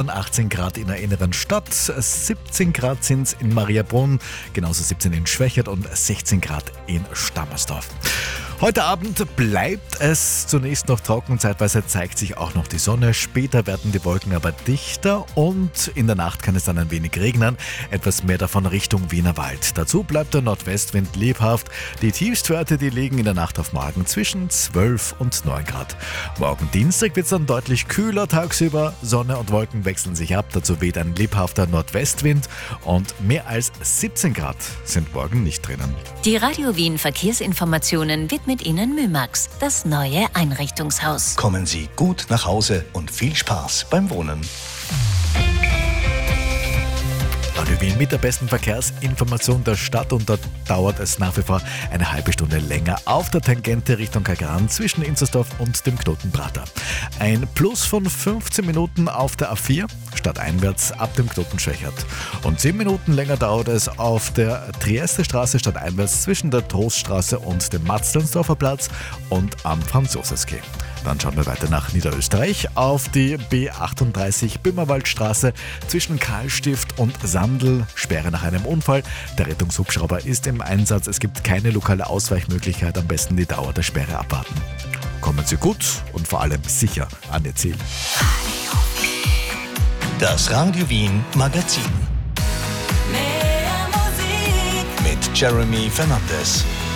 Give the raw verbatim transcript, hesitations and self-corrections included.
achtzehn Grad in der inneren Stadt, siebzehn Grad sind es in Mariabrunn, genauso siebzehn in Schwächert und sechzehn Grad in Stammersdorf. Heute Abend bleibt es zunächst noch trocken, zeitweise zeigt sich auch noch die Sonne. Später werden die Wolken aber dichter und in der Nacht kann es dann ein wenig regnen. Etwas mehr davon Richtung Wienerwald. Dazu bleibt der Nordwestwind lebhaft. Die Tiefstwerte, die liegen in der Nacht auf morgen zwischen zwölf und neun Grad. Morgen Dienstag wird es dann deutlich kühler tagsüber. Sonne und Wolken wechseln sich ab. Dazu weht ein lebhafter Nordwestwind und mehr als siebzehn Grad sind morgen nicht drinnen. Die Radio Wien Verkehrsinformationen widmet Ihnen Mymax, das neue Einrichtungshaus. Kommen Sie gut nach Hause und viel Spaß beim Wohnen. Radio Wien mit der besten Verkehrsinformation der Stadt und da dauert es nach wie vor eine halbe Stunde länger auf der Tangente Richtung Kagran zwischen Inzersdorf und dem Knoten Prater. Ein Plus von fünfzehn Minuten auf der A vier stadteinwärts ab dem Knoten Schwächert. Und zehn Minuten länger dauert es auf der Triester Straße stadteinwärts zwischen der Troststraße und dem Matzleinsdorfer Platz und am Franz-Josefs-Quai. Dann schauen wir weiter nach Niederösterreich auf die B achtunddreißig Böhmerwaldstraße zwischen Karlstift und Sandl. Sperre nach einem Unfall. Der Rettungshubschrauber ist im Einsatz. Es gibt keine lokale Ausweichmöglichkeit. Am besten die Dauer der Sperre abwarten. Kommen Sie gut und vor allem sicher an Ihr Ziel. Das Radio Wien Magazin. Mehr Musik. Mit Jeremy Fernandes.